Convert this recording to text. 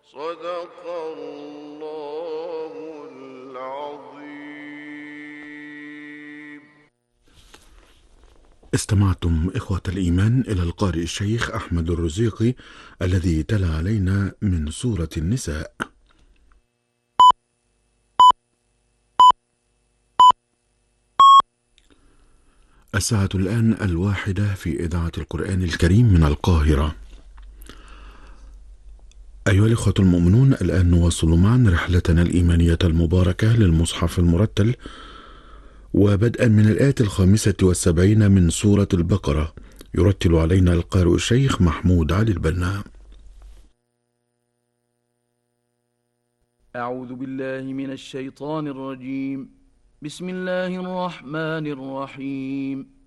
صدق الله العظيم. استمعتم إخوة الإيمان إلى القارئ الشيخ أحمد الرزيقي الذي تلا علينا من سورة النساء. الساعة الآن 1:00 في إذاعة القرآن الكريم من القاهرة. أيها الإخوة المؤمنون، الآن نواصل معا رحلتنا الإيمانية المباركة للمصحف المرتل، وبدءا من الآية 75 من سورة البقرة يرتل علينا القارئ الشيخ محمود علي البنا. أعوذ بالله من الشيطان الرجيم. بسم الله الرحمن الرحيم.